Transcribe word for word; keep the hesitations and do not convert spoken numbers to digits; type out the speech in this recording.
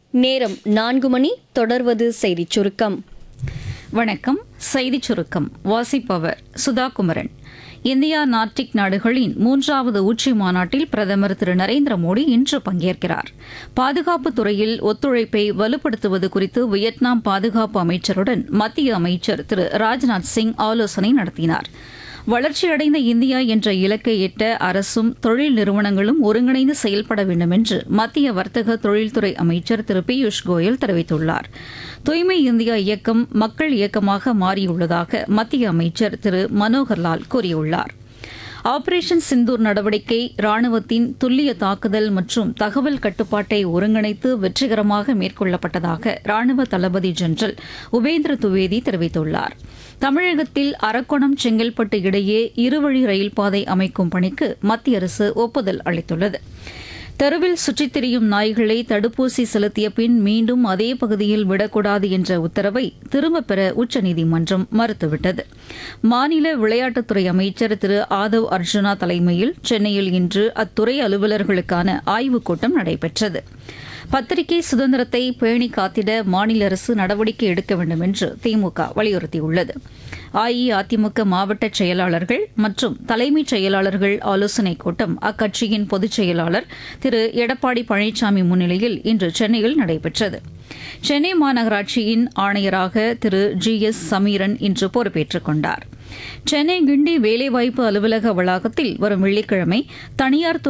நேரம் நான்கு மணி. தொடர்வது செய்திச் சுருக்கம். வணக்கம். செய்திச் சுருக்கம் வாசிப்பவர் சுதா குமரன். இந்தியா நார்டிக் நாடுகளின் மூன்றாவது உச்சி மாநாட்டில் பிரதமர் திரு நரேந்திர மோடி இன்று பங்கேற்கிறார். பாதுகாப்புத் துறையில் ஒத்துழைப்பை வலுப்படுத்துவது குறித்து வியட்நாம் பாதுகாப்பு அமைச்சருடன் மத்திய அமைச்சர் திரு ராஜ்நாத் சிங் ஆலோசனை நடத்தினார். வளர்ச்சியடைந்த இந்தியா என்ற இலக்கை எட்ட அரசும் தொழில் நிறுவனங்களும் ஒருங்கிணைந்து செயல்பட வேண்டும் என்று மத்திய வர்த்தக தொழில்துறை அமைச்சர் திரு பியூஷ் கோயல் தெரிவித்துள்ளார். தூய்மை இந்தியா இயக்கம் மக்கள் இயக்கமாக மாறியுள்ளதாக மத்திய அமைச்சர் திரு மனோகர்லால் கூறியுள்ளார். ஆபரேஷன் சிந்தூர் நடவடிக்கை ராணுவத்தின் துல்லிய தாக்குதல் மற்றும் தகவல் கட்டுப்பாட்டை ஒருங்கிணைத்து வெற்றிகரமாக மேற்கொள்ளப்பட்டதாக ராணுவ தளபதி ஜெனரல் உபேந்திர துவேதி தெரிவித்துள்ளார். தமிழகத்தில் அரக்கோணம் செங்கல்பட்டு இடையே இருவழி ரயில் பாதை அமைக்கும் பணிக்கு மத்திய அரசு ஒப்புதல் அளித்துள்ளது. தெருவில் சுற்றித் திரியும் நாய்களை தடுப்பூசி செலுத்திய பின் மீண்டும் அதே பகுதியில் விடக்கூடாது என்ற உத்தரவை திரும்பப் பெற உச்சநீதிமன்றம் மறுத்துவிட்டது. மாநில விளையாட்டுத்துறை அமைச்சர் திரு ஆதவ் அர்ஜுனா தலைமையில் சென்னையில் இன்று அத்துறை அலுவலர்களுக்கான ஆய்வுக் கூட்டம் நடைபெற்றது. பத்திரிகை சுதந்திரத்தை பேணி காத்திட மாநில அரசு நடவடிக்கை எடுக்க வேண்டும் என்று திமுக வலியுறுத்தியுள்ளது. அஇஅதிமுக மாவட்ட செயலாளர்கள் மற்றும் தலைமைச் செயலாளர்கள் ஆலோசனைக் கூட்டம் அக்கட்சியின் பொதுச் செயலாளர் திரு எடப்பாடி பழனிசாமி முன்னிலையில் இன்று சென்னையில் நடைபெற்றது. சென்னை மாநகராட்சியின் ஆணையராக திரு ஜி எஸ் சமீரன் இன்று பொறுப்பேற்றுக் கொண்டார். சென்னை கிண்டி வேலைவாய்ப்பு அலுவலக வளாகத்தில் வரும் வெள்ளிக்கிழமை தனியார்